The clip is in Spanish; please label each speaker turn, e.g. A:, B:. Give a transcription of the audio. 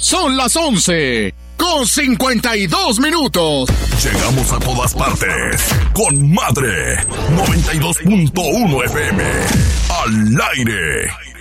A: Son las 11:52.
B: Llegamos a todas partes con Madre 92.1 FM. Al aire.